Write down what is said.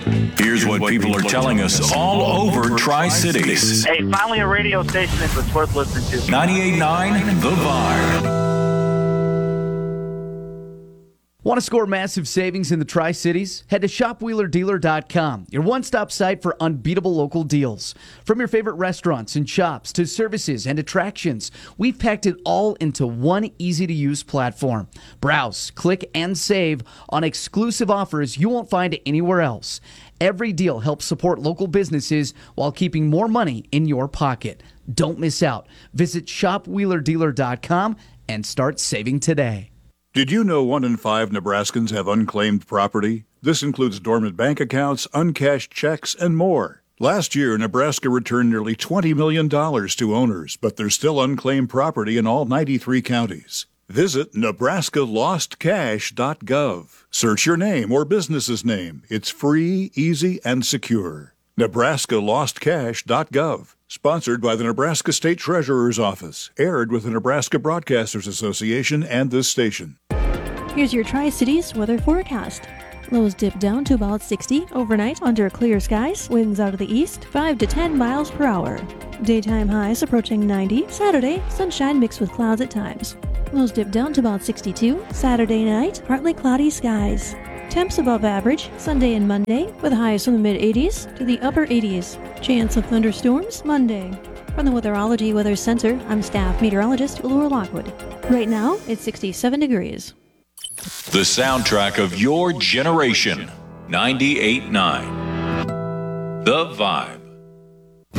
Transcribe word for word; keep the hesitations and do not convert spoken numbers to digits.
Here's what people are telling us all over Tri-Cities. Hey, finally a radio station that's worth listening to. ninety-eight point nine The Vibe. Want to score massive savings in the Tri-Cities? Head to shop wheeler dealer dot com, your one-stop site for unbeatable local deals. From your favorite restaurants and shops to services and attractions, we've packed it all into one easy-to-use platform. Browse, click, and save on exclusive offers you won't find anywhere else. Every deal helps support local businesses while keeping more money in your pocket. Don't miss out. Visit shop wheeler dealer dot com and start saving today. Did you know one in five Nebraskans have unclaimed property? This includes dormant bank accounts, uncashed checks, and more. Last year, Nebraska returned nearly twenty million dollars to owners, but there's still unclaimed property in all ninety-three counties. Visit nebraska lost cash dot gov. Search your name or business's name. It's free, easy, and secure. nebraska lost cash dot gov. Sponsored by the Nebraska State Treasurer's Office. Aired with the Nebraska Broadcasters Association and this station. Here's your Tri-Cities weather forecast. Lows dip down to about sixty overnight under clear skies. Winds out of the east, five to ten miles per hour. Daytime highs approaching ninety. Saturday, sunshine mixed with clouds at times. Lows dip down to about sixty-two. Saturday night, partly cloudy skies. Temps above average Sunday and Monday, with highs from the mid-eighties to the upper eighties. Chance of thunderstorms Monday. From the Weatherology Weather Center, I'm staff meteorologist Laura Lockwood. Right now, it's sixty-seven degrees. The soundtrack of your generation. ninety-eight point nine The Vibe.